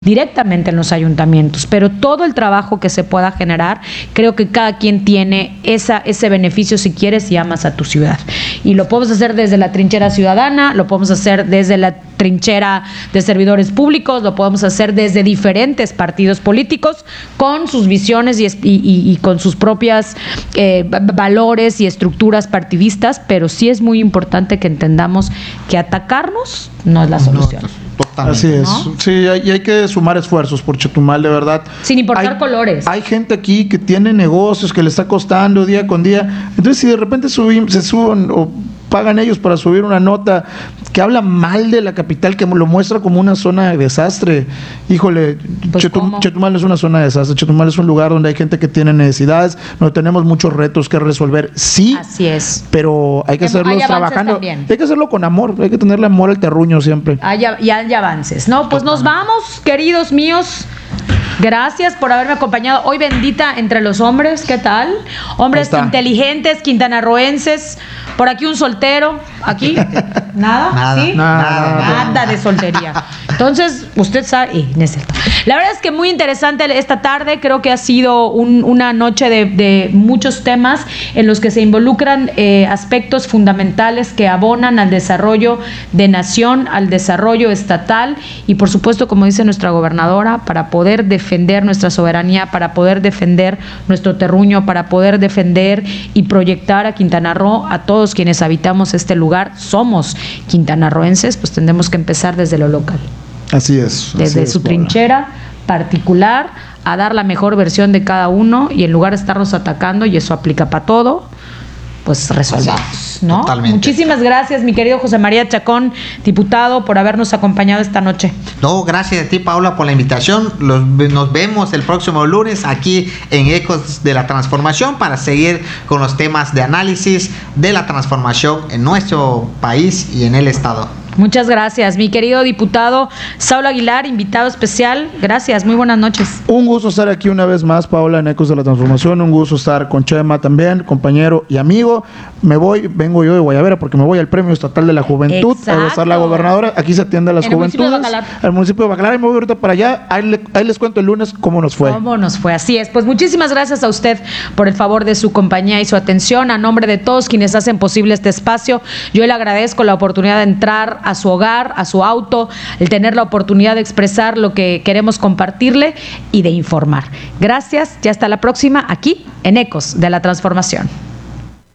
directamente en los ayuntamientos, pero todo el trabajo que se pueda generar, creo que cada quien tiene ese beneficio si quieres y amas a tu ciudad. Y lo podemos hacer desde la trinchera ciudadana, lo podemos hacer desde la trinchera de servidores públicos, lo podemos hacer desde diferentes partidos políticos, con sus visiones y con sus propias valores y estructuras partidistas, pero sí es muy importante que entendamos que atacarnos no es la solución. Totalmente. Así es. ¿No? Sí, hay que sumar esfuerzos por Chetumal, de verdad. Sin importar colores. Hay gente aquí que tiene negocios que le está costando día con día. Entonces, si de repente se suben o pagan ellos para subir una nota que habla mal de la capital, que lo muestra como una zona de desastre, híjole, Pues, Chetumal no es una zona de desastre. Chetumal es un lugar donde hay gente que tiene necesidades, donde tenemos muchos retos que resolver. Sí, Así es. pero hay que hacerlo trabajando. También. Hay que hacerlo con amor, hay que tenerle amor al terruño siempre. Hay avances. No, pues nos vamos, queridos míos. Gracias por haberme acompañado. Hoy bendita entre los hombres, ¿qué tal? Hombres inteligentes, quintanarroenses. Por aquí un soltero. ¿Aquí? ¿Nada? ¿Sí? Nada de soltería. Entonces, usted sabe... no es cierto. La verdad es que muy interesante esta tarde. Creo que ha sido una noche de muchos temas en los que se involucran aspectos fundamentales que abonan al desarrollo de nación, al desarrollo estatal y, por supuesto, como dice nuestra gobernadora, para poder defender nuestra soberanía, para poder defender nuestro terruño, para poder defender y proyectar a Quintana Roo, a todos quienes habitamos este lugar, somos quintanarroenses, pues tendremos que empezar desde lo local. Así es. Desde su trinchera particular, a dar la mejor versión de cada uno y en lugar de estarnos atacando, y eso aplica para todo, pues resolvamos, ¿no? Totalmente. Muchísimas gracias, mi querido José María Chacón, diputado, por habernos acompañado esta noche. No, gracias a ti, Paula, por la invitación. Nos vemos el próximo lunes aquí en Ecos de la Transformación para seguir con los temas de análisis de la transformación en nuestro país y en el Estado. Muchas gracias, mi querido diputado Saulo Aguilar, invitado especial. Gracias, muy buenas noches. Un gusto estar aquí una vez más, Paula, en Ecos de la Transformación. Un gusto estar con Chema también, compañero y amigo. Vengo yo de Guayabera porque me voy al Premio Estatal de la Juventud. Exacto. A estar la gobernadora. Aquí se atiende a las juventudes. Al municipio de Bacalar. Y me voy ahorita para allá. Ahí les cuento el lunes cómo nos fue. ¿Cómo nos fue? Así es. Pues muchísimas gracias a usted por el favor de su compañía y su atención. A nombre de todos quienes hacen posible este espacio, yo le agradezco la oportunidad de entrar a su hogar, a su auto, el tener la oportunidad de expresar lo que queremos compartirle y de informar. Gracias y hasta la próxima aquí en Ecos de la Transformación.